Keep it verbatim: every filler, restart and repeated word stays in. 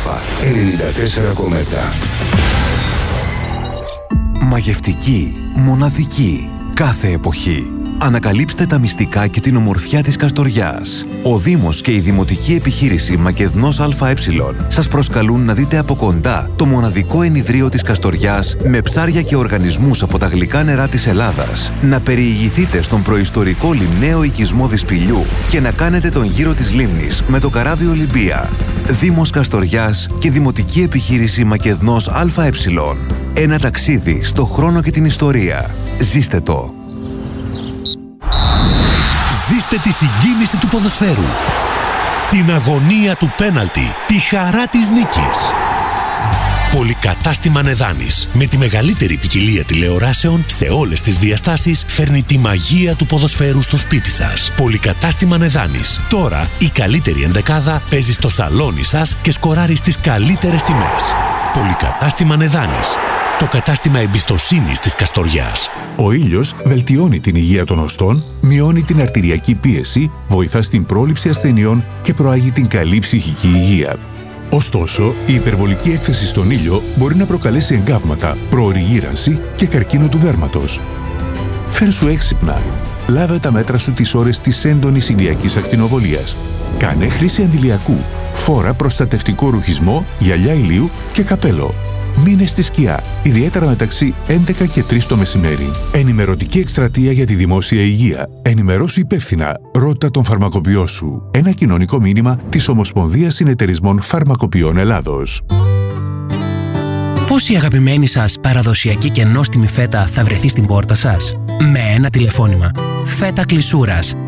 ενενήντα τέσσερα κόμμα επτά. Μαγευτική, μοναδική, κάθε εποχή. Ανακαλύψτε τα μυστικά και την ομορφιά της Καστοριάς. Ο Δήμος και η Δημοτική Επιχείρηση Μακεδνός ΑΕ σας προσκαλούν να δείτε από κοντά το μοναδικό ενιδρίο της Καστοριάς με ψάρια και οργανισμούς από τα γλυκά νερά της Ελλάδας, να περιηγηθείτε στον προϊστορικό λιμναίο οικισμό Δυσπηλιού και να κάνετε τον γύρο της λίμνης με το καράβι Ολυμπία. Δήμος Καστοριάς και Δημοτική Επιχείρηση Μακεδνός ΑΕ. Ένα ταξίδι στο χρόνο και την ιστορία. Ζήστε το! Ζήστε τη συγκίνηση του ποδοσφαίρου, την αγωνία του πέναλτι, τη χαρά της νίκης. Πολυκατάστημα Νεδάνης, με τη μεγαλύτερη ποικιλία τηλεοράσεων σε όλες τις διαστάσεις, φέρνει τη μαγεία του ποδοσφαίρου στο σπίτι σας. Πολυκατάστημα Νεδάνης. Τώρα η καλύτερη ενδεκάδα παίζει στο σαλόνι σας και σκοράρει στις καλύτερες τιμές. Πολυκατάστημα Νεδάνης. Το κατάστημα εμπιστοσύνης της Καστοριάς. Ο ήλιος βελτιώνει την υγεία των οστών, μειώνει την αρτηριακή πίεση, βοηθά στην πρόληψη ασθενειών και προάγει την καλή ψυχική υγεία. Ωστόσο, η υπερβολική έκθεση στον ήλιο μπορεί να προκαλέσει εγκάβματα, προωρή γύρανση και καρκίνο του δέρματος. Φέρσου έξυπνα. Λάβε τα μέτρα σου τις ώρες της έντονης ηλιακής ακτινοβολίας. Κάνε χρήση αντιλιακού. Φόρα προστατευτικό ρουχισμό, γυαλιά ηλίου και καπέλο. Μείνε στη σκιά, ιδιαίτερα μεταξύ έντεκα και τρεις το μεσημέρι. Ενημερωτική εκστρατεία για τη δημόσια υγεία. Ενημερώσου υπεύθυνα. Ρώτα τον φαρμακοποιό σου. Ένα κοινωνικό μήνυμα της Ομοσπονδίας Συνεταιρισμών Φαρμακοποιών Ελλάδος. Πώς η αγαπημένη σας παραδοσιακή και νόστιμη φέτα θα βρεθεί στην πόρτα σας? Με ένα τηλεφώνημα. Φέτα Κλεισούρας.